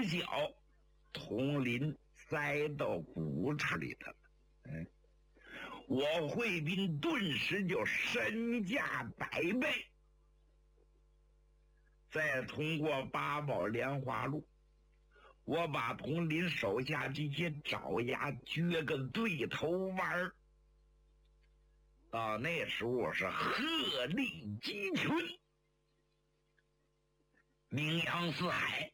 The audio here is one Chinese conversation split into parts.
小铜铃塞到骨茬里头了。我惠斌顿时就身价100倍。再通过八宝莲花路，我把铜铃手下这些爪牙撅个对头弯儿。到那时候是鹤立鸡群，名扬四海。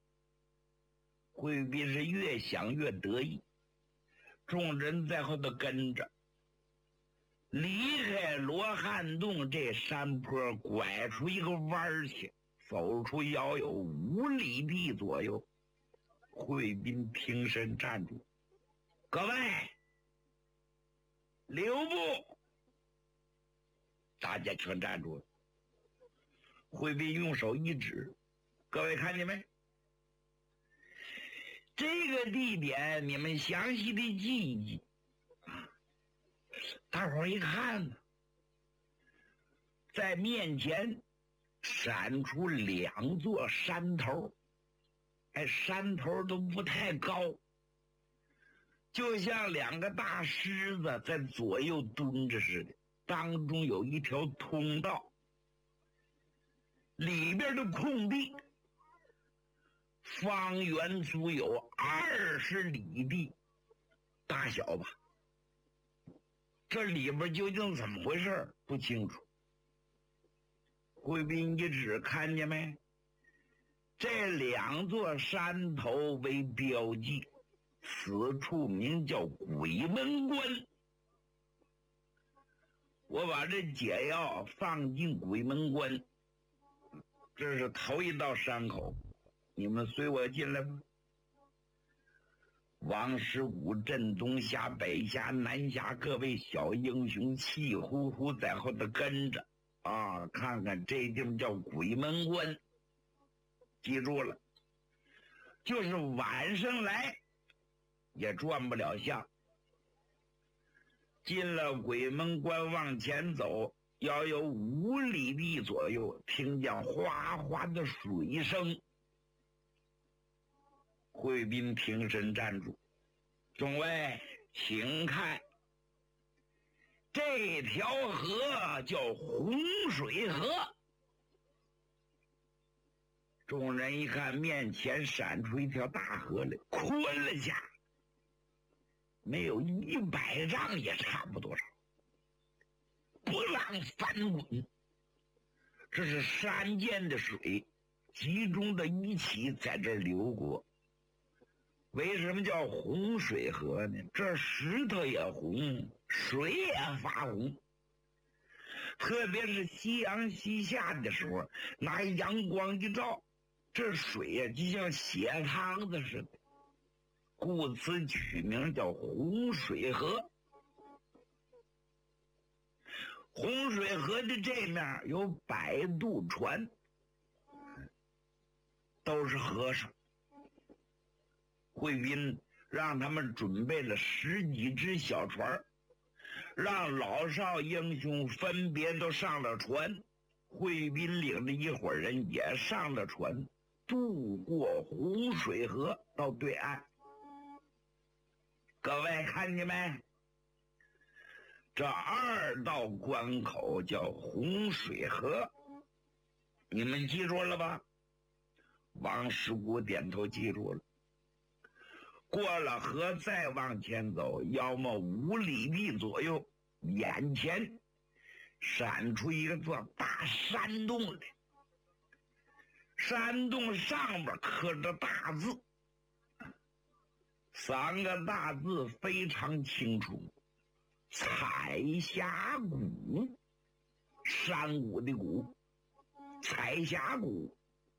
惠斌是越想越得意，众人在后头跟着，离开罗汉洞这山坡，拐出一个弯去，走出要有5里地左右。惠斌挺身站住，各位留步！大家全站住了。惠斌用手一指，各位看见没？这个地点你们详细的记一记。大伙儿一看呢，在面前闪出2座山头，山头都不太高，就像2个大狮子在左右蹲着似的，当中有一条通道，里边的空地方圆足有20里地大小吧。这里边究竟怎么回事不清楚。惠斌一指，看见没？这2座山头为标记，此处名叫鬼门关。我把这解药放进鬼门关，这是头一道山口，你们随我进来吧。王师古、镇东峡、北峡、南峡各位小英雄气呼呼在后头跟着看看这地方叫鬼门关。记住了，就是晚上来也转不了相。进了鬼门关往前走，要有5里地左右，听见哗哗的水声。惠斌挺身站住，众位请看，这条河叫洪水河。众人一看，面前闪出一条大河来，宽了下，没有100丈也差不多少，波浪翻滚。这是山涧的水集中的一起在这儿流过。为什么叫洪水河呢？这石头也红，水也发红。特别是夕阳西下的时候，拿阳光一照，这水呀就像血汤子似的，故此取名叫洪水河。洪水河的这面有摆渡船，都是和尚。惠斌让他们准备了10几只小船，让老少英雄分别都上了船。惠斌领着一伙人也上了船，渡过洪水河到对岸。各位看见没？这2道关口叫洪水河，你们记住了吧？王师古点头记住了。过了河再往前走，要么5里地左右，眼前闪出一个座大山洞来。山洞上边刻着大字，3个大字非常清楚：彩霞谷。山谷的谷，彩霞谷。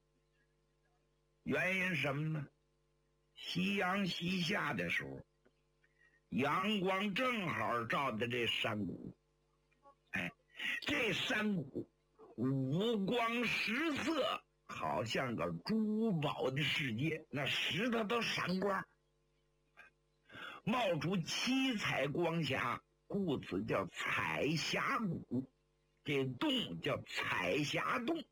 原因什么呢？夕阳西下的时候，阳光正好照在这山谷。这山谷五光十色，好像个珠宝的世界，那石头都闪光，冒出七彩光霞，故此叫彩霞谷。这洞叫彩霞洞。